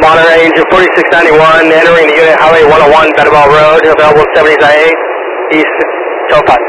monitor range of 4691, entering the unit Highway 101, Meadowball Road, available 70s IA, East, Topaz.